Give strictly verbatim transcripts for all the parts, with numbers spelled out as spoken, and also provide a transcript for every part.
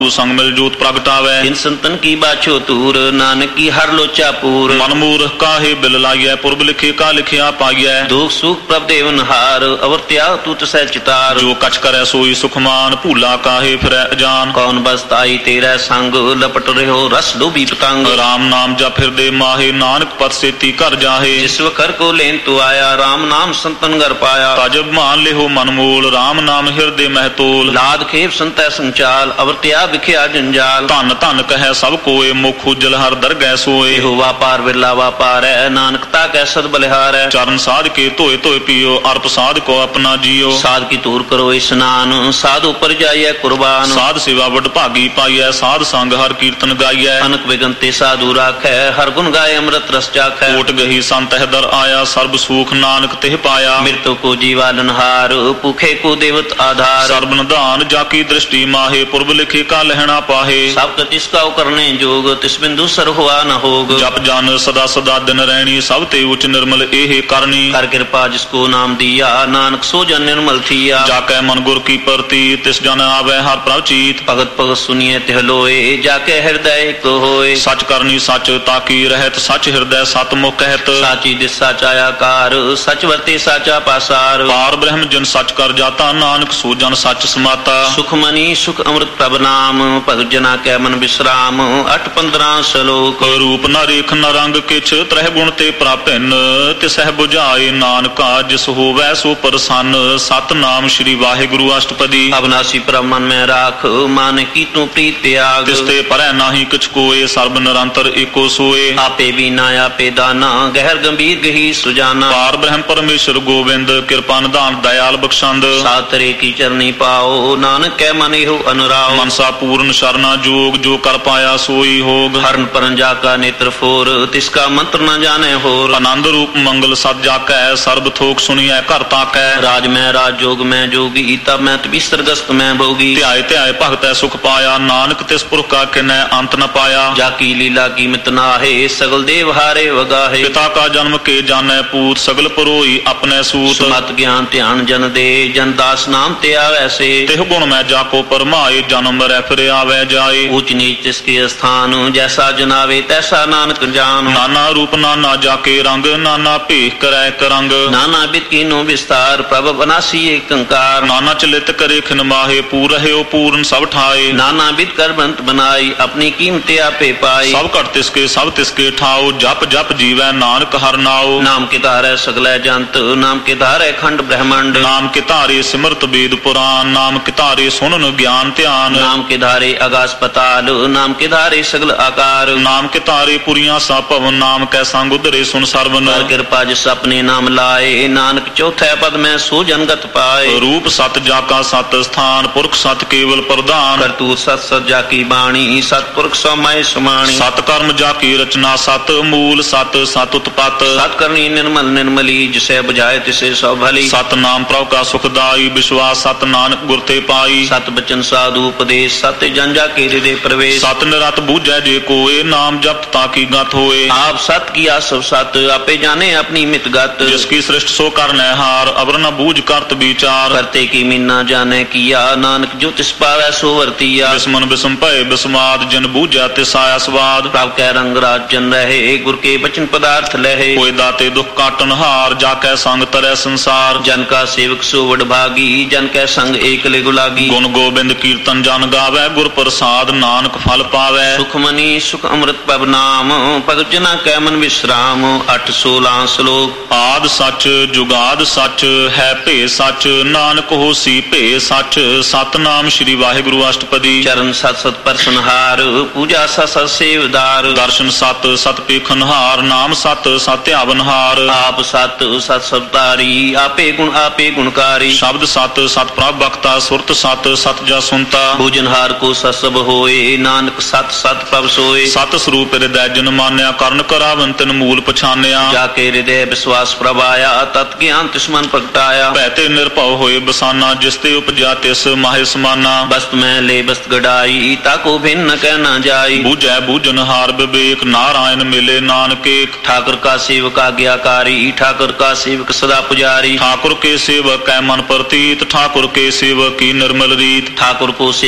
संग मिल जोत प्रगटावै इन संतन की बाछो तूर नानक की हर लोचा पूर मन मूर्ख काहे बिल लाइय पुरब लिखे का लिखिया पाइय दुख सुख प्रभ देवन हार अवर त्याग तूत सह चितार जो कछ करे सोई सुखमान भूला काहे फिरै अजान कौन बसताई तेरा संग लपट रहो रस डूबी पतंग राम नाम जा फिर दे माहे नानक पत सेती कर जाहे जिस कर को लेन तू आया राम नाम संतन घर पाया तजब मान ले हो मनमूल राम नाम हृदय महतोल लाद खेप संतै संचाल अवर त्याग विख्या जंजाल धन धन कह सब कोय मुख उजल हर दरगह सोए हो वापार बिरला वापार है नानकता कै सद बलिहार है चरण साध के धोए धोए पियो अर्प साध को अपना जियो साध की तूर करो स्नान साध ऊपर जाइए कुर्बान साध सेवा वड भागी पाइय साध संग हर कीर्तन गाइय अनक विगंते साधु राखै हर गुण गाय अमृत रस चाखै कोट गही संत दर आया सर्ब सुख नानक तिह पाया मृत्यु को जीवालनहार भूखे को देवत आधार सर्ब निधान जाकी दृष्टि माहे पुरब लिखे का लहना पाहे सब तिसका करने जोग तिस बिंदु सर हुआ न होग जप जान सदा सदा दिन रहनी सब ते उच्च निर्मल एहे करनी कर कृपा जिसको नाम दिया नानक सो जन निर्मल थिया जाके मन गुर की परती तिस जन आवे हर प्रभ चीत भगत भगत सुनिए तिह लोए जाके हृदय को होए सच करनी सच ताकि रहत सच हृदय सत मुख कहत साची दिशा चाया कार सच वर्ते साचा पासार पार ब्रह्म जन सच कर जाता नानक सो जन सच समाता सुख मनी सुख अमृत प्रभ नाम भगत जना कै मन विश्राम अठ पंद्रह श्लोक रूप न रेख न रंग किछ त्रह गुण ते प्रापिन तिसह बुझाए नानका जिस होवै सो प्रसन्न सत नाम श्री वाहिगुरु अष्टपदी अविनाशी परम मन में राख मान की तू प्रीत त्याग तिसते परै नाहि किछ कोय सर्ब निरंतर एको सोए आपे बीना आपे दाना गहर गंभीर गही सुजाना पार ब्रह्म परमेश्वर गोविंद कृपा निधान दयाल बख्शंद सातरे की चरनी पाओ नानक कै मन हो अनुराग मनसा पूर्ण शरणा जोग जो कर पाया सोई होग हरण परन जाका नेत्र फोर तिसका मंत्र न जाने होर आनंद रूप मंगल सद जाकै सर्ब थोक सुनिए घर ताकै राज में राज जोग में जोगी तब मैं तबिस्तर गस्त में भोगी ध्याय ध्याय भगत सुख पाया नानक तिस पुरख का किन्नै अंत न पाया जाकी लीला की मित नाहे सगल देव हारे वगाहे पिता का जन्म के जाने पूत सगल पुरोई अपने सूत मत ज्ञान ध्यान जन दे जन दास नाम ते आवे से तिह गुण में जाको परमाए जन्म रै फिर आवे जाए ऊंच नीच इसके स्थान जैसा जनावे तैसा नानक जान नाना रूप नाना जाके रंग नाना भेख करे करंग नाना बित कीनो विस्तार प्रभ बनासी एक कंकार नाना चलित करे खिन माहे पूर है पूर्ण सब ठाए नाना बित कर बंत बनाई अपनी कीमते आपे पाई सब कर तिसके सब तिसके ठाओ जप जप जीवै नानक हर नाओ नाम के धारे सगलै जंत नाम के धारे खंड ब्रह्मांड नाम के धारे सिमरत वेद पुराण नाम के धारे सुनन ज्ञान ध्यान नाम के धारे आकाश पताल नाम के धारे सगल आकार नाम के तारे पुरिया सा पवन नाम कै संग उधरे सुन सर्वन कर कृपा जिस अपने नाम लाए नानक चौथे पद में सो जनगत पाए रूप सत जाका सत स्थान पुरख सत केवल प्रधान करतूत सत सत जाकी बाणी सत पुरख समय समाणी सत कर्म जाकी रचना सत मूल सत सत उत्पत सत करनी निर्मल निर्मली जिसे बुझाए तिसे सौ भली सत नाम प्रभु का सुखदाई विश्वास सत नानक गुर ते पाई सत बचन साधु उपदेश सत जन जाके हृदय प्रवेश सत निरत बूझै जे कोय नाम जप ताकि गत होए आप सत किया सब सत आपे जाने अपनी मित गत जिसकी सृष्ट सो करने हार अवर न बूझ करत विचार करते की मीना जाने किया नानक जो तिस पावै सो वर्तिया बिस्मन बिस्म भय बिस्माद जिन बूझै तिस आया स्वाद प्रभ कै रंग राज जन रहे गुर के बचन पदार्थ लहे कोई दाते दुख काटन हार जाकै संग तरह संसार जन का सेवक सो वड भागी जन कै संग एक ले गुलागी गुण गोबिंद कीर्तन जन गावै गुर प्रसाद नानक फल पावै सुख मनी सुख अमृत पब नाम भगत जना कै मन विश्राम अठ सोलह श्लोक आद सच जुगाद सच है भे सच नानक होसी भे सच सतनाम श्री वाहिगुरु अष्टपदी चरण सत सत परसनहार पूजा सत सत सेवदार दर्शन सत सत पेखनहार नाम सत सत्यावनहार आप सत सत सतारी आपे गुण आपे गुणकारी शब्द सत सत प्रभ बख्ता सुरत सत सत जा सुनता भोजनहार को ससब होए नानक सत सत प्रभ सोए सत स्वरूप हृदय जन मान्या करण करावन तिन मूल पछानिया जाके हृदय विश्वास प्रभाया तत् ज्ञान तिस्मन प्रगटाया पैते निर्भव होए बसाना जिसते उपजा तिस माहे समाना बस्त में ले बस्त गड़ाई ताको भिन्न कहना जाई बूझै बूझनहार विवेक नारायण मिले नानके ठाकुर का सेवक आज्ञाकारी ठाकुर का सेवक सदा पुजारी ठाकुर के सेवक कै मन प्रतीत ठाकुर के सेवक की निर्मल रीत ठाकुर को सेवक जान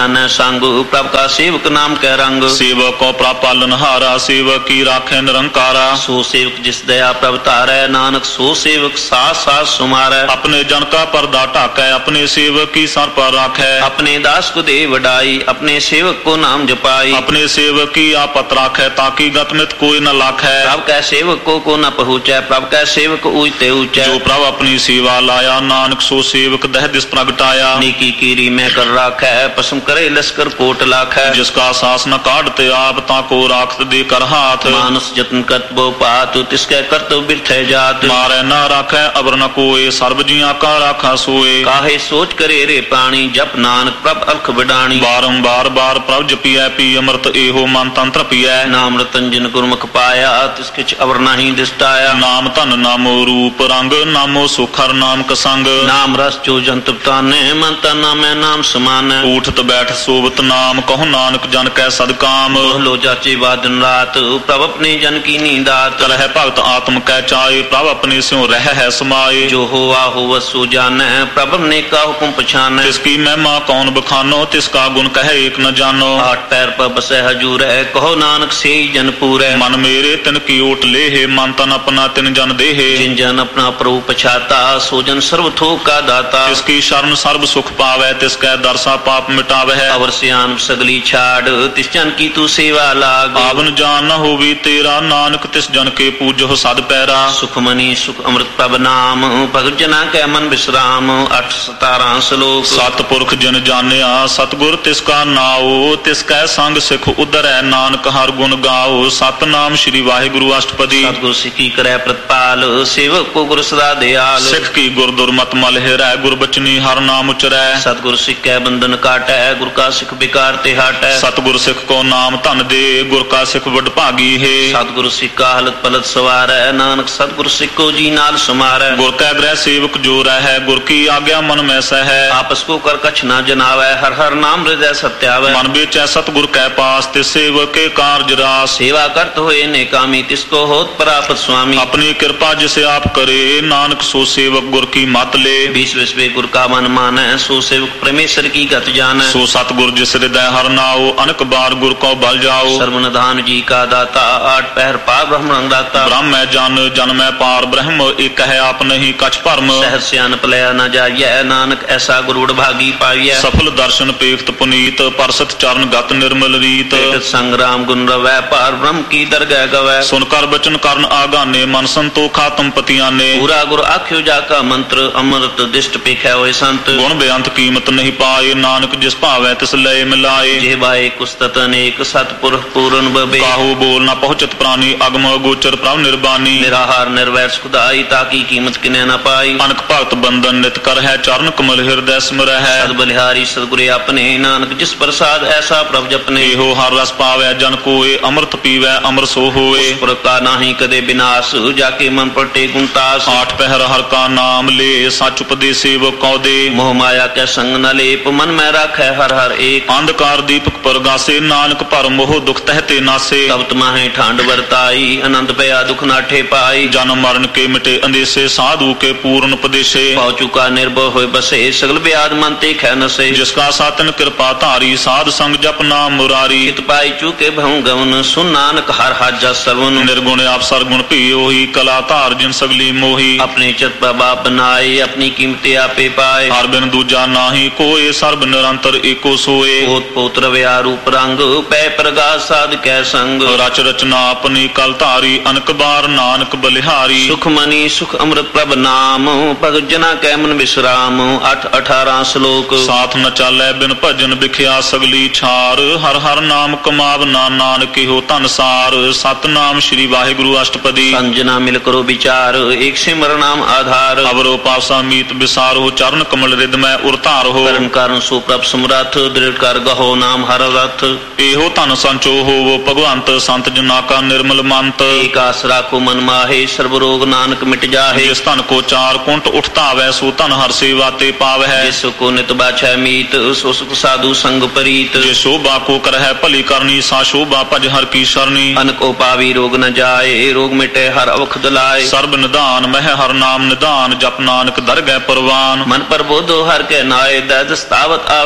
जानै संग प्रभ का सेवक नाम कै रंग सेवक को प्रभ पालनहारा सेवक की राखे निरंकारा सो सेवक जिस दया प्रभ तारै नानक सो सेवक साथ साथ सुमारै अपने जन का पर्दा ढाकै अपने सेवक की सर पर राखै अपने दास को दे वडाई अपने सेवक को नाम जपाई अपने सेवक की आपत राखै ताकि गतमित कोई न लाखै प्रभ कै सेवक को को न पहुँचै प्रभ कै सेवक ऊंचते ऊंचै जो प्रभ अपनी सेवा लाया नानक सो सेवक दह दिस प्रगटाया नीकी कीरी मैं कर राखै पसम करे लश्कर कोट लाखै जिसका सास न काटते आप ताको राखत दे कर हाथ मानस जतन करत बो पात तिसकै करत बिरथै जात मारे न राखै अबर न कोय सर्व जिया का राखा सोए काहे सोच करे रे प्राणी जप नानक प्रभ अलख बिडाणी बारंबार बार प्रभ जपियै पी अमृत एहो मन तंत्र पियै नाम रतन जिन गुरमुख पाया तिस किछ अवर नहीं दिष्टाया नाम धन नामो रूप रंग नामो सुखर नाम कसंग नाम रस जो जंत ताने मन तन नामै नाम समान उठत बैठ सोबत नाम कहो नानक जन कै सदकाम लो जाचे वादन रात प्रभ अपने जन की नींदात करह भगत आत्म कै चाए प्रभ अपने स्यों रह है समाये जो होवा होवत सो जानै प्रभ ने का हुक्म पछानै तिसकी महिमा कौन बखानो तिसका गुण कहे एक न जानो आठ पैर पर बसै हजूर है कहो नानक से जन पूरै मन मेरे तिन की ओट ले है मन तन अपना तिन जन दे है जिन जन अपना प्रभु पछाता सो जन सर्व थोक का दाता तिसकी शरण सर्व सुख पावै तिसकै दरसा पाप मिटावै अवर सियान सगली छाड़ तिस जन की तू सेवा लाग आवन जान न होवी तेरा नानक तिस जन के पूजो सद पैरा सुख मनी सुख अमृत प्रभ नाम भगत जना कै मन विश्राम अठ सतारा श्लोक सतपुरख जिन जानिया सतगुर तिसका नाओ तिसकै संग सिख उदरै नानक हर गुण गाओ सतनाम श्री वाहिगुरु अष्टपदी सतगुर सिखी करै प्रतिपाल सेवक को गुर सदा दयाल सिख की गुर दुर्मत मल हिरै गुर बचनी हर नाम उचरै सतगुर सिख कै बंधन काटै गुर का सिख बिकार ते हटै सतगुर सिख को नाम धन दे गुर का सिख वड भागी है सतगुर सिख का हलत पलत सवारै नानक सतगुर सिख को जी नाल समारै गुर कै ग्रह सेवक जो रहै गुर की आज्ञा मन में सह आपस को कर कछ न जनावै हर हर नाम हृदय सत्यावै मन बेचै सतगुर कै पास तिस सेवक के कारज रास सेवा करत होए नेकामी तिसको होत परापत स्वामी अपनी कृपा जिसे आप करे नानक सो सेवक गुर की मत ले बीस विश्वे गुर का मन मानै सो सेवक परमेश्वर की गत जानै सो सतगुर जिस हृदय हर नाओ अनक बार गुर को बल जाओ सर्वनिधान जी का दाता आठ पहर पार ब्रह्म रंगदाता ब्रह्म है जन जन में पार ब्रह्म एक है आप नहीं कछ भरम सहज सियान पलया न जाइए नानक ऐसा गुरुड़ भागी पाइए सफल दर्शन पेख्त पुनीत परसत चरण गत निर्मल रीत संग्राम गुण रवै पार ब्रह्म की दरगह गवै सुनकर बचन करण आगाने मन संतोखा तुम पतियाने पूरा गुरु आख्यो जाका मंत्र अमृत दिष्ट पेखै होए संत गुण बेअंत कीमत नहीं पाए नानक जिस भावै तिस लय मिलाए जेबाए कुस्तत अनेक सतपुरख पूर्ण बबे काहू बोल न पहुंचत प्राणी अगम गोचर प्रभ निर्बानी निराहार निर्वैर सुखदाई ताकी कीमत किने न पाई अनक भगत बंधन नित कर है चरण कमल हृदय स्मर है सद बलिहारी सदगुरे अपने नानक जिस प्रसाद ऐसा प्रभ जपने एहो हर रस पावै जन कोय अमृत पीवै अमर सो होए पुर का नाही कदे विनाश जाके मन पटे गुणतास आठ पहर हर का नाम ले सच उपदेश सेवक कौ दे मोह माया के संग न लेप मन में राखै हर हर एक अंधकार दीपक परगासे नानक पर मोह दुख तहते नासे तब तुम्हें ठांड बरताई अनंत भया दुख नाठे पाई जन्म मरण के मिटे अंदेसे साधु के पूर्ण उपदेशे पाव चुका निर्भय होए बसे सगल ब्याद मन ते ख नसे जिसका सातन कृपा धारी साध संग जप नाम मुरारी हित पाई चुके भऊ गवन सुन नानक हर हाजा सवन निर्गुण आप सरगुण पियो ही कला धार जिन सगली मोही अपने चित बाप बनाए अपनी कीमते आपे पाए हर बिन दूजा नाही कोय सर्ब निरंतर एको सोए पोत पोत रव्या रूप रंग पै प्रगास साध कै संग रच रचना अपनी कल धारी अनक बार नानक बलिहारी सुख मनी सुख अमृत प्रभ नाम भगत जना कै मन विश्राम अठ अठारह श्लोक साथ न चालै बिन भजन बिख्या सगली छार हर हर नाम कमावना नानक हो धन सार सतनाम श्री वाहिगुरु अष्टपदी संजना मिल करो विचार एक सिमर नाम आधार अवरो पासा मीत विसारो चरण कमल रिद में उरतार हो करण कारण सो प्रभ समरथ दृढ़ कर गहो नाम हर रथ एहो धन संचो हो वो भगवंत संत जना का निर्मल मंत एक आस राखो मन माहे सर्व रोग नानक मिट जाहे जिस धन को चार कुंट उठता वै सो धन हर सेवा ते पाव है जिस को नित बाछै मीत सो सुख साधु संग परीत जे शोभा को कर है भली करनी सा शोभा भज हर की शरणी अनको पावी रोग न जाए रोग मिटे हर अवख दलाए सर्ब निदान मह हर नाम निदान जप नानक दर गए परवान मन पर बोधो हर के नाय दस तावत आवे ठा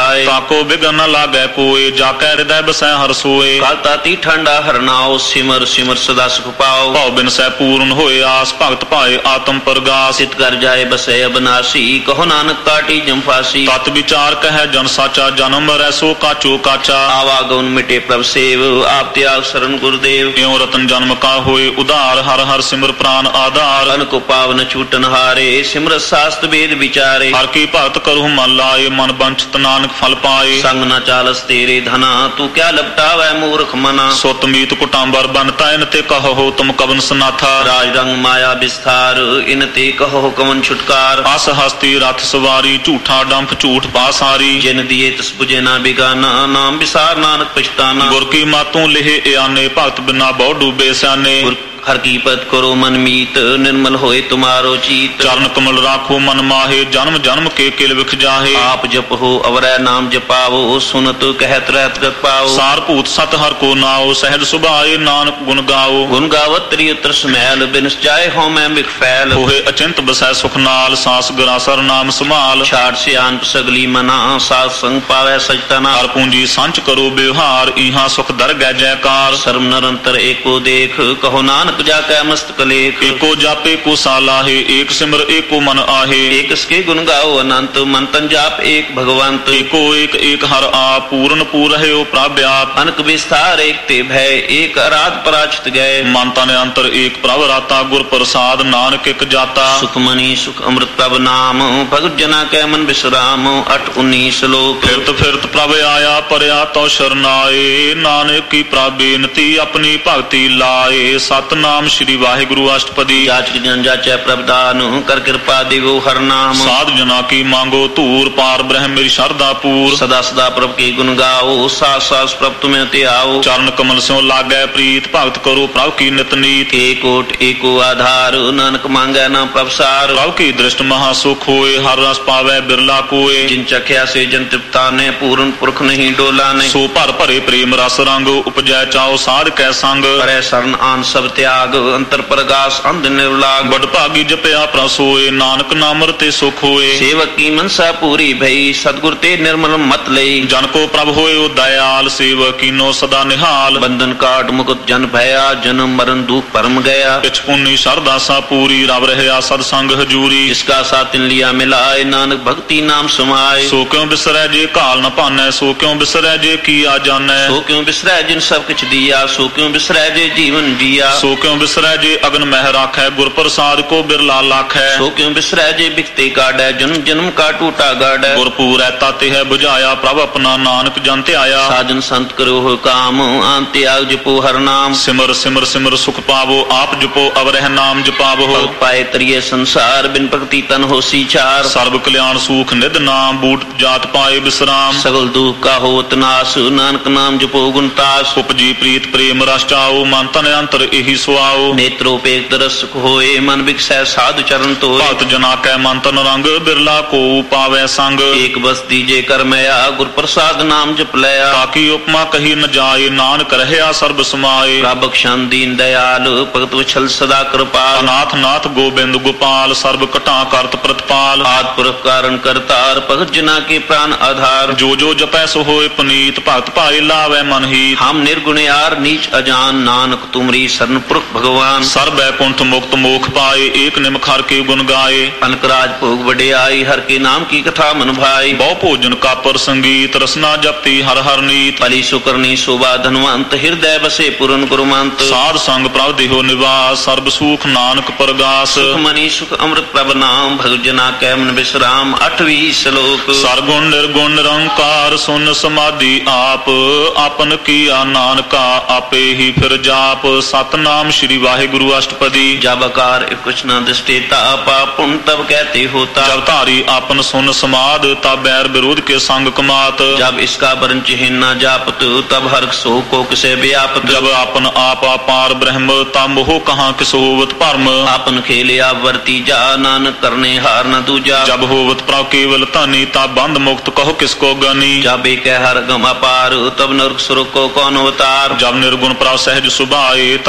जाए। ताको बिघन न लागे कोय, जाके हृदय बसै हर सोए। काल ताती ठंडा हरनाओ, सिमर सिमर सदा सुख पाओ। भाव बिन सै पूर्ण होए आस, भगत पाए आत्म प्रगास। सित कर जाए बसे अबनासी, कहो नानक काटी जम्फासी। तत विचार कहे जन साचा, जन्म मरै सो काचो काचा। आवागमन मिटे प्रभ सेव, आप त्याग शरण गुरुदेव। क्यों रतन जन्म का होए उदार, हर हर सिमर प्राण आधार। अन को पावन छूटन हारे, सिमरत शास्त्र वेद विचारे। हर की भगत करू मन लाए, मन बंचित नानक फल पाए। संग न चालस तेरे धना, तू क्या लपटावै मूर्ख मना। सुत मीत कुटांबर बनता, इन ते कहो तुम कवन सनाथा। राज रंग माया विस्तार, इन ते कहो कवन छुटकार। अस हस्ती रथ सवारी, झूठा डंफ झूठ पासारी। जिन दिए तस बुझे ना बिगाना, नाम विसार नानक पछताना। गुर की मातों लिहे याने, भगत बिना बहु डूबे स्याने। हर की पद करो मन मीत, निर्मल होए तुम्हारो चीत। चरण कमल राखो मन माहे, जन्म जन्म के किल विख जाहे। आप जप हो अवरै नाम जपाओ, सुनत कहत रहत गत पाओ। सार भूत सत हर को नाओ, सहज सुभाए नानक गुण गाओ। गुण गावत त्रि उतर समैल, बिन जाए हो मैं बिख फैल। होए अचिंत बसै सुख नाल, सांस गरासर नाम संभाल। छाड़ से आन सगली मना, साध संग पावै सजतना। हर पूंजी संच करो व्यवहार, इहाँ सुख दर गै जयकार। सर्व निरंतर एको देख, कहो नानक जाके मस्तक लेख। एको जापे को सालाहे, एक सिमर एको मन आहे। एक इसके गुण गाओ अनंत, मन तन जाप एक भगवंत। एको एक एक हर आप, पूर्ण पूर है ओ प्राव्याप। अनक विस्तार एक ते भय, एक अराध पराचित गए। मन तन अंतर एक प्रभ राता, गुर प्रसाद नानक एक जाता। सुख मनी सुख अमृत प्रभ नाम, भगत जना कै मन विश्राम। अठ उन्नीस श्लोक। फिरत फिरत प्रभ आया, परया तो शरनाए। नानक की प्राबेनती, अपनी भक्ति लाए। सतनाम नाम श्री वाहिगुरु अष्टपदी। जाचक जन जाचै प्रभदान, कर कृपा दिवो हर नाम। साधु जना की मांगो तूर, पार ब्रह्म मेरी श्रद्धा पूर। सदा सदा प्रभ के गुण गाओ, सास सास प्रभ तुम्हें ते आओ। चरण कमल स्यों लागै प्रीत, भगत करो प्रभ की नित नीत। एक ओट एको आधार, नानक मांगै ना प्रभ सार। प्रभ की दृष्ट महासुख होए, हर रस पावै बिरला कोय। जिन चख्या से जन तृप्ता ने, पूर्ण पुरख नहीं डोला ने। सो भर भरे प्रेम रस रंग, उपजै चाओ साध कै संग। परै शरण आन सब त्याग, अंतर प्रगास अंध निर्लाग। बड़ भागी जपया प्रभ सोए, नानक नाम रते सुख होए। सेवक की मनसा पूरी भई, सतगुर ते निर्मल मत लई। जन को प्रभ होए ओ दयाल, सेवक कीनो सदा निहाल। बंधन काट मुकुट जन भया, जन्म मरण दुख परम गया। किछ पुण्य श्रद्धा सा पूरी, रब रहया सत्संग हजूरी। जिसका साथ तिन लिया मिलाए, नानक भक्ति नाम समाए। सो क्यों बिसरै जे काल न पानै, सो क्यों बिसरै जे किया जानै। सो क्यों बिसरै जिन सब किछ दिया, सो क्यों बिसरै जे जीवन जिया। सो क्यों बिसरै जे अगन मह राखै, गुर प्रसाद को बिरला लाखै। सो क्यों बिसरै जे बिकते काढ़ै, जन्म जन्म का टूटा गाढ़ै। गुर पूरै ताते है बुझाया, प्रभ अपना नानक जन ते आया। साजन संत करो हो काम, आन त्याग जपो हर नाम। सिमर सिमर सिमर सुख पावो, आप जपो अवरह नाम जपावो। भगत पाए तरिये संसार, बिन भक्ति तन हो सीचार। सर्व कल्याण सुख निध नाम, बूट जात पाए विश्राम। सगल दुख का होत नाश, नानक नाम जपो गुणतास। उपजी प्रीत प्रेम रस चाओ, मन तन अंतर एहि सुआओ। नेत्रोपेक तरस सुख होए, मन बिकसै साधु चरण तोए। भगत जना कै मन तन रंग, बिरला को पावै संग। एक बस दीजे कर मया, गुर प्रसाद नाम जप लया। ताकि उपमा कही न जाए, नानक रहया सर्ब समाए। प्रभु क्षण दीन दयाल, भगत वत्सल सदा कृपाल। अनाथ नाथ गोबिंद गोपाल, सर्व कटा करत प्रतिपाल। आदि पुरख कारण करतार, भगत जना के प्राण आधार। जो जो जपै सो होए पुनीत, भगत पाए लावै मन हित। हम निर्गुण यार नीच अजान, नानक तुमरी शरण पुरख भगवान। सर्व बैकुंठ मुक्त मोख पाए, एक निमख हर के गुण गाए। अनकराज भोग बड़े आई, हर के नाम की कथा मन भाई। बहु भोजन का पर संगीत, रसना जपती हर हर नीत। पली सुकरनी शोभा धनवंत, हृदय बसे पूरन गुरुमंत। साध संग प्रभ देहो निवास, सर्व सुख नानक परगास। सुख मनी सुख अमृत प्रभ नाम, भगत जना कै मन विश्राम। अठवीं श्लोक। सरगुण निर्गुण निरंकार, सुन समाधि आप। आपन किया नानका, आपे ही फिर जाप। सतनाम श्री वाहिगुरु अष्टपदी। जब आकार कुछ न दृष्टेता, पाप पुण्य तब कहते होता। जब धारी आपन सुन समाद, तब बैर विरोध के संग कमात। जब इसका वरण चिन्ह न जापत, तब हर सो को किसे व्यापत। जब आपन आप अपार ब्रह्म, तब मोह कहाँ किस होवत भरम। आपन खेले आप वर्ती जा, नानक करने हार न दूजा। जब होवत प्रभ केवल धनी, तब बंध मुक्त कहो किसको गनी। जब एक हर गम अपार, तब नरक सुर को कौन अवतार। जब निर्गुण प्रभ सहज सुभाए, तब शिव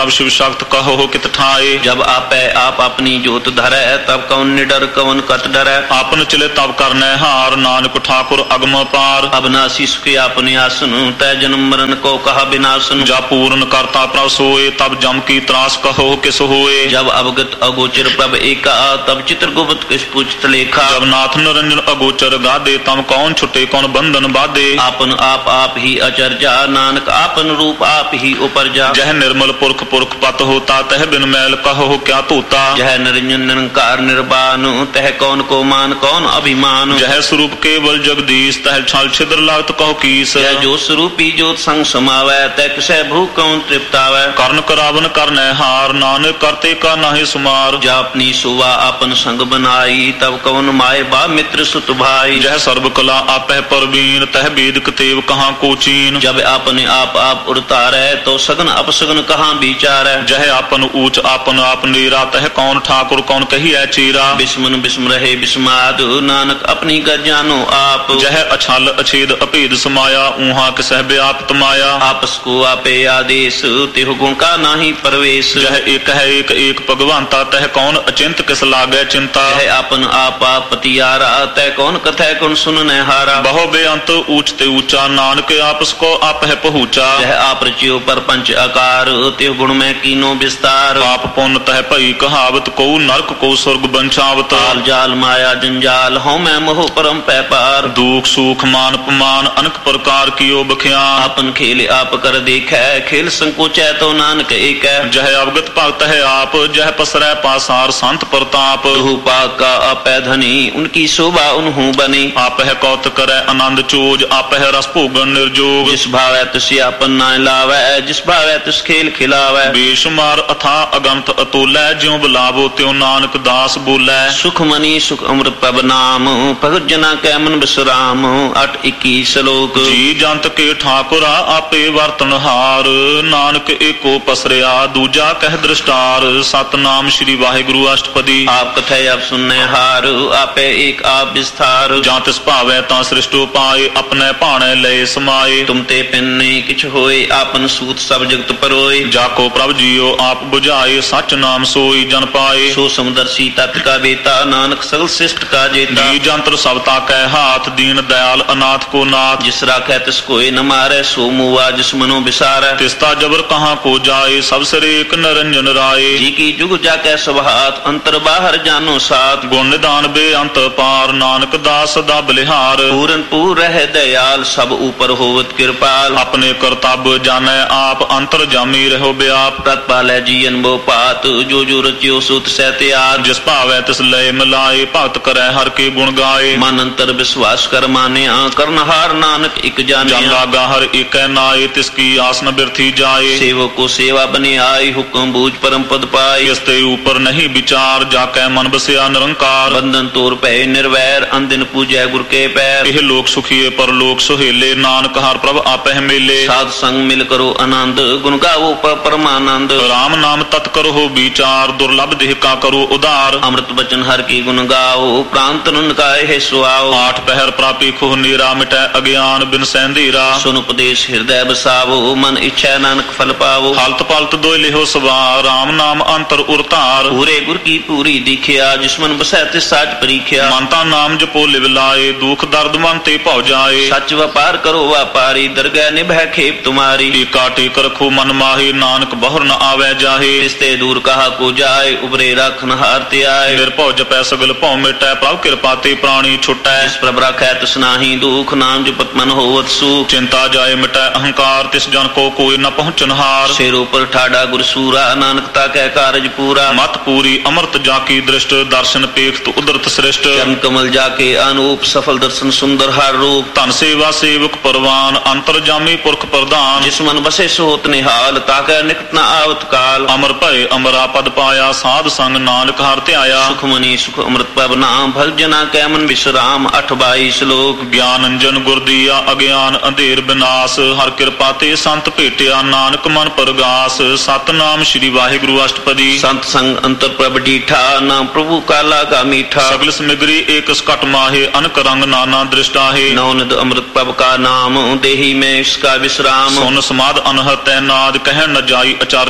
भक्त कहो कित ठाए। जब आपै आप अपनी जोत धरै तब कौन निडर कौन कत डरै। आपन चले तब करने हार नानक ठाकुर अगम पार। अबनासी सुखे अपने आसन तै जन्म मरण को कहा विनाशन। जा पूर्ण करता प्रभ सोए तब जम की त्रास कहो किस होए। जब अवगत अगोचर प्रभ एका तब चित्रगुप्त किस पूछत लेखा। जब नाथ निरंजन अगोचर गादे तब कौन छुटे कौन बंधन बाधे। आपन आप आप ही अचर्जा नानक आपन रूप आप ही उपरजा। जह निर्मल पुरख पुरख पत होता तह बिन मैल कहो क्या तोता। जह निरंजन निरंकार निर्वाण तह कौन को मान कौन अभिमान। जह स्वरूप केवल जगदीश तह छल छिद्र लागत कहो कीस। जह जो स्वरूपी जोत संग समावै तह किसै भू कौन तृप्तावै। कर्ण करावन करने हार नानक करते का नाहि सुमार। जा अपनी सुवा अपन संग बनाई तब कौन माए बा मित्र सुत भाई। जह सर्व कला आपह परवीन तह वेद कतेव कहाँ को चीन। जब अपने आप आप उड़तारै तो सगन अपसगन कहाँ विचारै। जह आपन ऊंच आपन आप नीरा तह कौन ठाकुर कौन कहिए चीरा। बिस्मन बिस्म रहे बिस्माद नानक अपनी गज जानो आप। जह अछल अछेद अपेद समाया ऊहा किसह व्याप्त माया। आपस को आपे आदेश तिहु गुण का नाही परवेश। जह एक है एक एक भगवंता तह कौन अचिंत किस लागे चिंता। जह आपन आप आप पतियारा तह कौन कथै कौन सुनने हारा। बहु बेअंत ऊंचते ऊंचा नानक आपस को आप है पहुँचा। जह आप रचियो पर पंच आकार तिहु गुण में कीनो विस्तार। पाप पुण्य तह पई कहावत को नरक को स्वर्ग बंचावत। ताल जाल माया जंजाल हूँ मैं मोह परम पैपार। दुख सुख मान अपमान अनेक प्रकार कियो बख्यान। अपन खेल आप कर देखै खेल संकोचै तो नानक एक। जह अवगत भक्त है आप जह पसरै पासार संत प्रताप। तुहु पाक का अपै धनी उनकी शोभा उन्हू बनी। आप है कौत करे आनंद चोज आप है रस भोगन निर्जोग। जिस भावै तिस आपन नाय लावै जिस भावै तिस खेल खिलावै। बेशुमार अथा अगंत अतुलै ज्यों बुलावो त्यों नानक दास बोलै। सुख मनी सुख अमृत पब नाम भगत जना कै मन विश्राम। अठ इक्कीस श्लोक। जी जंत के ठाकुरा आपे वर्तन हार नानक एको पसरिया दूजा कह दृष्टार। सतनाम श्री वाहिगुरु अष्टपदी। आप कथै आप सुनने हार आपे एक आप विस्तार। जां तिस भावै तां सृष्टो पाए अपने भाणे लय समाए। तुम ते पिन्ने किछ होए आपन सूत सब जगत परोए। जाको प्रभ जियो आप बुझाए सच नाम सोई जन पाए। सो समदर्शी तत् का बेता नानक सगल श्रेष्ठ का जेता। जी जंत्र सबता कै हाथ दीन दयाल अनाथ को नाथ। जिस राखै तिस कोई न मारै सो मुआ जिस मनो बिसारै। तिस्ता जबर कहाँ को जाए सब सिरे एक निरंजन राय। जी की जुग जाकै सब हाथ अंतर बाहर जानो साथ। गुण निदान बे अंत पार नानक दास सदा बलिहार। पूरन पूर रह दयाल सब ऊपर होवत कृपाल। अपने करतब जाने आप अंतर जामी रहो व्याप। तत्पालै जीवन बो पात जो जो रचियो सुत सहत्यार। जिस भावै तिस लय मिलाए भक्त करे हर के गुण गाए। मन अंतर विश्वास कर मानिया करनहार नानक एक जाने। जन लागा हर एक नाए तिसकी आस न बिरथी जाए। सेवक को सेवा बने आई हुक्म बूझ परम पद पाए। इसते ऊपर नहीं विचार जाकै मन बसिया निरंकार। बंधन तोर पै निर्वैर अंदिन पूजै गुर के पैर। यह लोक सुखिए पर लोक सुहेले नानक हर प्रभ आपह मेले। साध संग मिल करो आनंद गुण गावो पर परमानंद। राम नाम तत् करो हो विचार दुर्लभ देह का करो उदार। अमृत बचन हर की गुण गाओ प्रांत नुन गाए है सुआओ। आठ पहर प्रापी खुह नीरा मिटै अज्ञान बिन सैंधीरा। सुन उपदेश हृदय बसावो मन इच्छा नानक फल पावो। हालत पालत दो लिहो सवार राम नाम अंतर उरतार। पूरे गुर की पूरी दिखिया जिसमन बसै तिस साच परीख्या। मनता नाम जपो लिव लाए दुख दर्द मन ते भौ जाए। सच व्यापार करो व्यापारी दरगह निभै खेप तुम्हारी। टीका टेक रखो मन माहे नानक बहुर न आवे जाहे। तिस्ते दूर कहा को जाए उबरे राखन हारते आए। निर्भौ जपै सगल भौ मिटै प्रभु कृपा ते प्राणी छुटै। जिस प्रभ राखै तिस नाहि दुख नाम जपत मन होवत सुख। चिंता जाए मिटै अहंकार तिस जन को कोई न पहुँचनहार। सिर ऊपर ठाडा गुर सूरा नानकता कै कारज पूरा। मत पूरी अमृत जाकी दृष्ट दर्शन पेख उदरत श्रेष्ठ। चरण कमल जाके अनूप सफल दर्शन सुंदर हर रूप। धन सेवा सेवक परवान अंतर जामी पुरख प्रधान। जिस मन बसे सोत निहाल ताकै निकट न आवत काल। अमर भय अमरा पद पाया साध संग नानक हर त्याया। सुख मनी सुख अमृत पब नाम भल जना कै मन विश्राम। अठ बाई श्लोक। ज्ञान अंजन गुर दिया अज्ञान अंधेर विनाश। हर कृपा ते संत भेटिया नानक मन परगास। सतनाम श्री वाहिगुरु अष्टपदी। संत संग अंतर प्रभ डीठा नाम प्रभु का लागा मीठा। सगल समिग्री एक सकट माहे अनक रंग नाना दृष्टा है। नौनद अमृत पब का नाम देही में इसका विश्राम। सुन समाद अनहत नाद कह न जाई आचार्य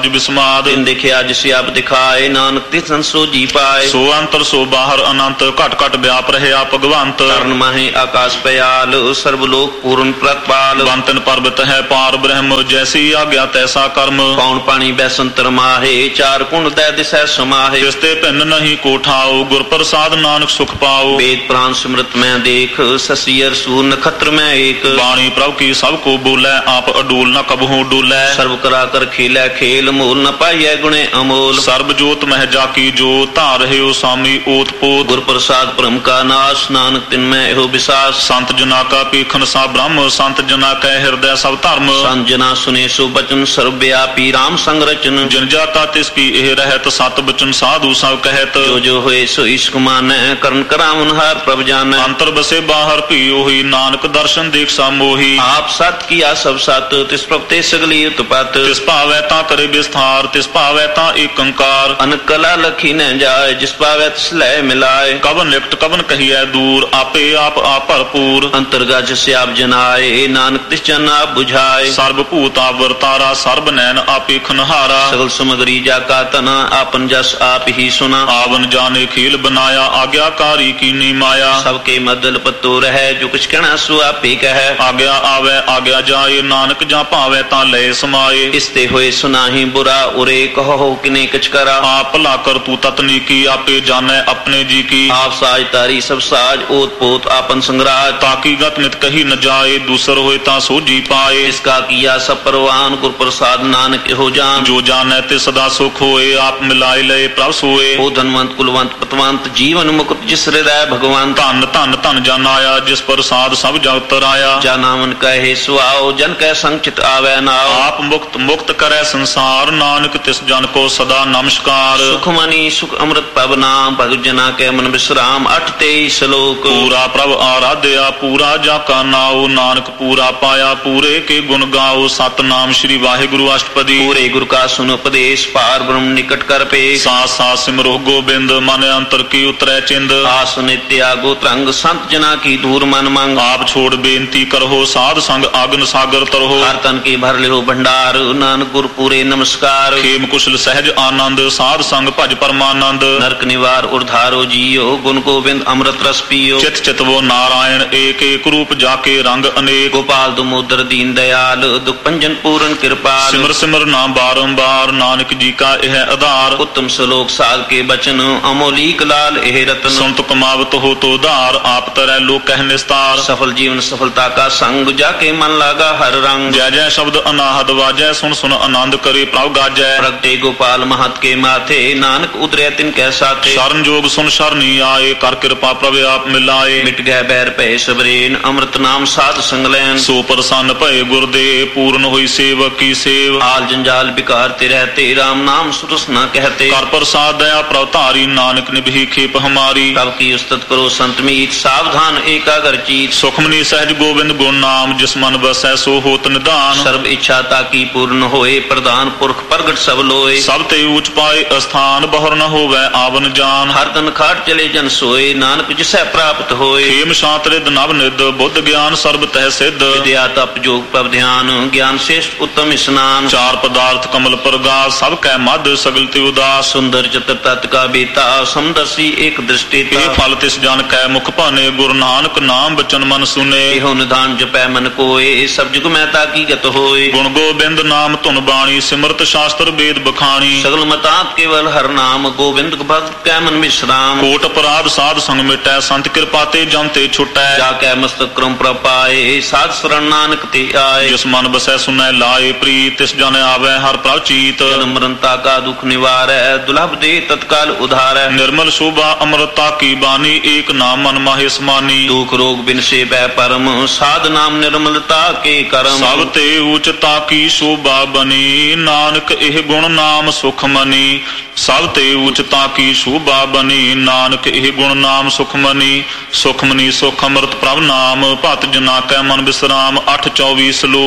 ਕਾਰਜ ਵਿਸਮਾਦ। ਤਿਨ ਦੇਖਿਆ ਜਿਸ ਆਪ ਦਿਖਾਏ, ਨਾਨਕ ਤਿਸਨ ਸੋ ਜੀ ਪਾਏ। ਸੋ ਅੰਤਰ ਸੋ ਬਾਹਰ ਅਨੰਤ, ਘਟ ਘਟ ਵਿਆਪ ਰਹਿਆ ਭਗਵੰਤ। ਕਰਨ ਮਾਹੇ ਆਕਾਸ਼ ਪਿਆਲ, ਸਰਬ ਲੋਕ ਪੂਰਨ ਪ੍ਰਤਪਾਲ। ਬੰਤਨ ਪਰਬਤ ਹੈ ਪਾਰ ਬ੍ਰਹਮ, ਜੈਸੀ ਆਗਿਆ ਤੈਸਾ ਕਰਮ। ਪੌਣ ਪਾਣੀ ਬੈਸੰਤਰ ਮਾਹੇ, ਚਾਰ ਕੁੰਡ ਦੈ ਦਿਸੈ ਸਮਾਹੇ। ਤਿਸ ਤੇ ਭਿੰਨ ਨਹੀਂ ਕੋ ਠਾਓ, ਗੁਰ ਪ੍ਰਸਾਦ ਨਾਨਕ ਸੁਖ ਪਾਓ। ਵੇਦ ਪ੍ਰਾਨ ਸਿਮਰਤ ਮੈਂ ਦੇਖ, ਸਸੀਅਰ ਸੂਰ ਨਖਤਰ ਮੈਂ ਏਕ। ਬਾਣੀ ਪ੍ਰਭ ਕੀ ਸਭ ਕੋ ਬੋਲੇ, ਆਪ ਅਡੂਲ ਨ ਕਬਹੂ ਡੋਲੇ। ਸਰਬ ਕਰਾ ਕਰ ਖੇਲੇ ਖੇਲ, ਮੋਲ ਨ ਪਾਈਐ ਗੁਣੇ ਅਮੋਲ। ਸਰਬ ਜੋਤ ਮਹਿ ਜਾਕੀ ਜੋਤ, ਧਾਰ ਰਹਿਓ ਸਾਮੀ ਓਤ ਪੋਤ। ਗੁਰ ਪ੍ਰਸਾਦ ਭ੍ਰਮ ਕਾ ਨਾਸ਼, ਨਾਨਕ ਤਿਨ ਮੈਂ ਇਹੋ ਵਿਸਾਸ। ਸੰਤ ਜਨਾ ਕਾ ਪੀਖਨ ਸਾ ਬ੍ਰਹਮ, ਸੰਤ ਜਨਾ ਕੈ ਹਿਰਦੈ ਸਭ ਧਰਮ। ਸੰਤ ਜਨਾ ਸੁਨੇ ਸੋ ਬਚਨ, ਸਰਬ ਵਿਆਪੀ ਰਾਮ ਸੰਗ ਰਚਨ। ਜਿਨ ਜਾਤਾ ਤਿਸ ਕੀ ਇਹ ਰਹਿਤ, ਸਤ ਬਚਨ ਸਾਧੂ ਸਭ ਕਹਿਤ। ਜੋ ਜੋ ਹੋਏ ਸੋ ਈਸ਼ਕ ਮਾਨੈ, ਕਰਨ ਕਰਾਵਨ ਹਾਰ ਪ੍ਰਭ ਜਾਨੈ। ਅੰਤਰ ਬਸੇ ਬਾਹਰ ਭੀ ਉਹੀ, ਨਾਨਕ ਦਰਸ਼ਨ ਦੇਖ ਸਾ ਮੋਹੀ। ਆਪ ਸਤ ਕੀਆ ਸਭ ਸਤ, ਤਿਸ ਪ੍ਰਭ ਤੇ ਸਗਲੀ ਉਤਪਤ। ਤਿਸ ਭਾਵੈ ਤਾਂ ਕਰੇ ਵਿਸਥਾਰ, ਤਿਸ ਭਾਵੈ ਤਾਂ ਏਕ ਓੰਕਾਰ। ਅਨਕ ਕਲਾ ਲਖੀ ਨ ਜਾਏ, ਜਿਸ ਭਾਵੈ ਤਿਸ ਲੈ ਮਿਲਾਏ। ਕਵਨ ਨਿਕਟ ਕਵਨ ਕਹੀਐ ਦੂਰ, ਆਪੇ ਆਪ ਆਪ ਭਰਪੂਰ। ਅੰਤਰਗਤ ਜਿਸ ਆਪ ਜਨਾਏ, ਨਾਨਕ ਤਿਸ ਜਨ ਆਪ ਬੁਝਾਏ। ਸਰਬ ਭੂਤ ਆਪ ਵਰਤਾਰਾ, ਸਰਬ ਨੈਣ ਆਪੇ ਖਨਹਾਰਾ। ਸਗਲ ਸਮਗਰੀ ਜਾ ਕਾ ਤਨਾ, ਆਪਨ ਜਸ ਆਪ ਹੀ ਸੁਨਾ। ਆਵਨ ਜਾਣੇ ਖੇਲ ਬਨਾਇਆ, ਆਗਿਆਕਾਰੀ ਕੀਨੀ ਮਾਇਆ। ਸਭ ਕੇ ਮਦਲ ਪਤੋ ਰਹਿ, ਜੋ ਕੁਛ ਕਹਿਣਾ ਸੋ ਆਪੇ ਕਹੈ। ਆਗਿਆ ਆਵੈ ਆਗਿਆ ਜਾਏ, ਨਾਨਕ ਜਾਂ ਭਾਵੈ ਤਾਂ ਲੈ ਸਮਾਏ। ਇਸ ਤੇ ਹੋਏ ਸੁਨਾਹੀ ਬੁਰਾ, ਉਰੇ ਕਹੋ ਕਿਨੇ ਕਿਛ ਕਰਾ। ਆਪ ਭਲਾ ਕਰ ਤੂੰ ਤਤਨੀ ਕੀ, ਆਪੇ ਜਾਣੈ ਆਪਣੇ ਜੀ ਕੀ। ਆਪ ਸਾਜ ਤਾਰੀ ਸਭ ਸਾਜ, ਓਤ ਪੋਤ ਆਪਨ ਸੰਗਰਾਜ। ਤਾਕੀ ਗਤ ਨਿਤ ਕਹੀ ਨ ਜਾਏ, ਦੂਸਰ ਹੋਏ ਤਾਂ ਸੋਝੀ ਪਾਏ। ਇਸ ਕਾ ਕੀਆ ਸਭ ਪਰਵਾਨ, ਗੁਰ ਪ੍ਰਸਾਦ ਨਾਨਕ ਇਹੋ ਜਾਨ। ਜੋ ਜਾਣੈ ਤੇ ਸਦਾ ਸੁਖ ਹੋਏ, ਆਪ ਮਿਲਾਏ ਲਏ ਪ੍ਰਭ ਸੋਏ। ਉਹ ਧਨਵੰਤ ਕੁਲਵੰਤ ਪਤਵੰਤ, ਜੀਵਨ ਮੁਕਤ ਜਿਸ ਹਿਰਦੈ ਭਗਵੰਤ। ਧਨ ਧਨ ਧਨ ਜਨ ਆਇਆ, ਜਿਸ ਪ੍ਰਸਾਦ ਸਭ ਜਗਤ ਰਾਇਆ। ਜਾ ਨਾਮਨ ਕਹੇ ਸੁਆਓ, ਜਨ ਕੈ ਸੰਗ ਚਿਤ ਆਵੈ ਨਾਉ। ਆਪ ਮੁਕਤ ਮੁਕਤ ਕਰੈ ਸੰਸਾਰ, ਨਾਨਕ ਤਿਸ ਜਨ ਕੋ ਸਦਾ ਨਮਸਕਾਰ। ਸੁਖ ਮਨੀ ਸੁਖ ਅੰਮ੍ਰਿਤ ਪਵ ਨਾਮ, ਭਗਤ ਜਨਾ ਕੈ ਮਨ ਵਿਸਰਾਮ। ਅਠ ਤੇਈ ਸ਼ਲੋਕ। ਪੂਰਾ ਪ੍ਰਭ ਆਰਾਧਿਆ, ਪੂਰਾ ਜਾ ਕਾ ਨਾਉ। ਨਾਨਕ ਪੂਰਾ ਪਾਇਆ, ਪੂਰੇ ਕੇ ਗੁਣ ਗਾਓ। ਸਤਨਾਮ ਸ੍ਰੀ ਵਾਹਿਗੁਰੂ ਅਸ਼ਟਪਦੀ। ਪੂਰੇ ਗੁਰ ਕਾ ਸੁਨ ਉਪਦੇਸ਼, ਪਾਰ ਬ੍ਰਹਮ ਨਿਕਟ ਕਰ ਪੇਖ। ਸਾਸ ਸਾਸ ਸਿਮਰੋ ਗੋਬਿੰਦ, ਮਨ ਅੰਤਰ ਕੀ ਉਤਰੈ ਚਿੰਦ। ਆਸ ਨਿਤਿਆ ਗੋ ਤਰੰਗ, ਸੰਤ ਜਨਾ ਕੀ ਦੂਰ ਮਨ ਮੰਗ। ਆਪ ਛੋੜ ਬੇਨਤੀ ਕਰੋ, ਸਾਧ ਸੰਗ ਆਗਨ ਸਾਗਰ ਤਰੋ। ਹਰ ਤਨ ਕੀ ਭਰ ਲਿਓ ਭੰਡਾਰ, ਨਾਨਕ ਗੁਰ ਪੂਰੇ ਨਮਸਕਾਰ। ਖੇਮ ਕੁਸ਼ਲ ਸਹਿਜ ਆਨੰਦ, ਸਾਧ ਸੰਗ ਭਜ ਪਰਮਾਨੰਦ। ਨਰਕ ਨਿਵਾਰ ਉਰਧਾਰੋ ਜੀਓ, ਗੁਣ ਗੋਬਿੰਦ ਅੰਮ੍ਰਿਤ ਰਸ ਪੀਓ। ਚਿਤ ਚਿਤਵੋ ਨਾਰਾਇਣ ਏਕ, ਏਕ ਰੂਪ ਜਾਕੇ ਰੰਗ ਅਨੇਕ। ਗੋਪਾਲ ਦਮੋਦਰ ਦੀਨ ਦਇਆਲ, ਦੁਖ ਭੰਜਨ ਪੂਰਨ ਕਿਰਪਾਲ। ਸਿਮਰ ਸਿਮਰ ਨਾਮ ਬਾਰੰਬਾਰ, ਨਾਨਕ ਜੀ ਕਾ ਇਹ ਆਧਾਰ। ਉੱਤਮ ਸ਼ਲੋਕ ਸਾਧ ਕੇ ਬਚਨ, ਅਮੋਲੀਕ ਲਾਲ ਇਹ ਰਤਨ। ਸੰਤ ਕਮਾਵਤ ਹੋ ਤੋ ਧਾਰ, ਆਪ ਤਰੈ ਲੋਕ ਕਹਿ ਨਿਸਤਾਰ। ਸਫਲ ਜੀਵਨ ਸਫਲਤਾ ਕਾ ਸੰਗ, ਜਾਕੇ ਮਨ ਲਾਗਾ ਹਰ ਰੰਗ। ਜੈ ਜੈ ਸ਼ਬਦ ਅਨਾਹਦ ਵਾਜੈ, ਸੁਣ ਸੁਣ ਆਨੰਦ ਕਰੇ ਪ੍ਰਭ ਗਾਜੈ। ਪ੍ਰਗਟੇ ਗੋਪਾਲ ਮਹਤ ਕੇ ਮਾਥੇ, ਨਾਨਕ ਉਦਰਿਆ ਤਿਨ ਕੈ ਸਾਥੇ। ਸ਼ਰਨ ਜੋਗ ਸੁਨ ਸ਼ਰਨੀ ਆਏ, ਕਰ ਕਿਰਪਾ ਪ੍ਰਭ ਆਪ ਮਿਲਾਏ। ਮਿਟ ਗਏ ਬੈਰ ਭੈ ਸਬਰੇਨ, ਅੰਮ੍ਰਿਤ ਨਾਮ ਸਾਧ ਸੰਗ ਲੈਨ। ਸੋ ਪ੍ਰਸੰਨ ਭਏ ਗੁਰਦੇ, ਪੂਰਨ ਹੋਈ ਸੇਵਕ ਕੀ ਸੇਵ। ਆਲ ਜੰਜਾਲ ਬਿਕਾਰ ਤੇ ਰਹਤੇ, ਰਾਮ ਨਾਮ ਸੁਰਸ ਨ ਕਹਤੇ। ਕਰ ਪ੍ਰਸਾਦ ਦਇਆ ਪ੍ਰਭ ਧਾਰੀ, ਨਾਨਕ ਨਿਭੀ ਖੇਪ ਹਮਾਰੀ। ਪ੍ਰਭ ਕੀ ਉਸਤਤ ਕਰੋ ਸੰਤ ਮੀਤ, ਸਾਵਧਾਨ ਏਕਾਗਰ ਚੀਤ। ਸੁਖਮਨੀ ਸਹਿਜ ਗੋਬਿੰਦ ਗੁਣ ਨਾਮ, ਜਿਸ ਮਨ ਵਸੈ ਸੋ ਹੋਤ ਨਿਧਾਨ। ਸਰਬ ਇੱਛਾ ਤਾਕੀ ਪੂਰਨ ਹੋਏ, ਪ੍ਰਧਾਨ ਪੁਰਖ ਪ੍ਰਗਟ ਸਭ ਲੋਏ। ਸਭ ਤੇ ਊਚ ਪਾਏ ਅਸਥਾਨ, ਬਹੁਰ ਨ ਹੋਵੈ ਆਵਨ ਜਾਨ। ਹਰ ਤਨ ਖਾਟ ਚਲੇ ਜਨ ਸੋਏ, ਨਾਨਕ ਜਿਸੈ ਪ੍ਰਾਪਤ ਹੋਏ। ਖੇਮ ਸ਼ਾਂਤ ਰਿਦ ਨਵ ਨਿਦ, ਬੁੱਧ ਗਿਆਨ ਸਰਬ ਤਹਿ ਸਿੱਧ। ਵਿਦਿਆ ਤਪ ਜੋਗ ਪਵ ਧਿਆਨ, ਗਿਆਨ ਸ੍ਰੇਸ਼ਟ ਉੱਤਮ ਇਸਨਾਨ। ਚਾਰ ਪਦਾਰਥ ਕਮਲ ਪ੍ਰਗਾਸ, ਸਭ ਕੈ ਮਧ ਸਗਲ ਤੇ ਉਦਾਸ। ਸੁੰਦਰ ਚਤਰ ਤਤ ਕਾ ਬੀਤਾ, ਸਮਦਰਸੀ ਏਕ ਦ੍ਰਿਸ਼ਟੀ। ਇਹ ਫਲ ਤਿਸ ਜਨ ਕੈ ਮੁਖ ਭਾਨੇ, ਗੁਰੂ ਨਾਨਕ ਨਾਮ ਬਚਨ ਮਨ ਸੁਨੇ। ਇਹੋ ਨਿਧਾਨ ਜਪੈ ਮਨ ਕੋਏ, ਸਭ ਜੁਗ ਮੈਂ ਤਾਕੀ ਗਤ ਹੋਏ। ਗੁਣ ਗੋਬਿੰਦ ਨਾਮ ਧੁਨ ਬਾਣੀ, ਸਿਮਰਤ ਸ਼ਾਸਤਰ ਵੇਦ ਬਖਾਣੀ। ਸਗਲ ਮਤਾਤ ਕੇਵਲ ਹਰ ਨਾਮ, ਗੋਬਿੰਦ ਭਗਤ ਕੈ ਮਨ ਵਿਸਰਾਮ। ਕੋਟ ਅਪਰਾਧ ਸਾਧ ਸੰਗ ਮਿਟੈ, ਸੰਤ ਕਿਰਪਾ ਤੇ ਜਮ ਤੇ ਛੁਟੈ। ਜਾ ਕੈ ਮਸਤਕ ਕਰਮ ਪ੍ਰਪਾਏ, ਸਾਧ ਸਰਣ ਨਾਨਕ ਤੇ ਆਏ। ਜਿਸ ਮਨ ਬਸੈ ਸੁਨੈ ਲਾਏ ਪ੍ਰੀਤ, ਤਿਸ ਜਨ ਆਵੈ ਹਰ ਪ੍ਰਭ ਚੀਤ। ਜਨਮ ਮਰਨਤਾ ਕਾ ਦੁਖ ਨਿਵਾਰੈ, ਦੁਲਭ ਦੇ ਤਤਕਾਲ ਉਧਾਰੈ। ਨਿਰਮਲ ਸ਼ੋਭਾ ਅੰਮ੍ਰਿਤਾ ਕੀ ਬਾਣੀ, ਏਕ ਨਾਮ ਮਨ ਮਾਹੇ ਸਮਾਨੀ। ਦੁਖ ਰੋਗ ਬਿਨ ਸੇ ਬੈ ਪਰਮ, ਸਾਧ ਨਾਮ ਨਿਰਮਲਤਾ ਕੇ ਕਰਮ। ਸਭ ਤੇ ਊਚਤਾ ਕੀ ਸ਼ੋਭਾ ਬਨੀ, ਨਾਨਕ ਇਹ ਗੁਣ ਨਾਮ ਸੁਖ ਮਨੀ। ਸਭ ਤੇ ਊਚਤਾ ਕੀ ਸ਼ੋਭਾ ਬਨੀ, ਨਾਨਕ ਇਹ ਗੁਣ ਨਾਮ ਸੁਖ ਮਨੀ। ਸੁਖ ਮਨੀ ਸੁਖ ਅੰਮ੍ਰਿਤ ਪ੍ਰਭ ਨਾਮ, ਭਤ ਜਨਾ ਕੈ ਮਨ ਵਿਸਰਾਮ। ਅੱਠ ਚੌਵੀ ਸਲੋਕ।